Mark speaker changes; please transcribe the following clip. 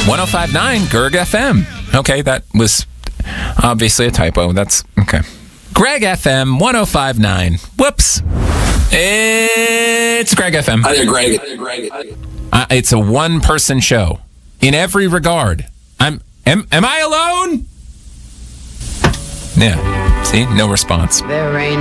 Speaker 1: 105.9 Gerg FM. Okay, that was obviously a typo. That's okay. Greg FM 105.9. Whoops. It's Greg FM.
Speaker 2: Hi there, Greg.
Speaker 1: It's a one-person show in every regard. Am I alone? Yeah. See, no response.
Speaker 3: There ain't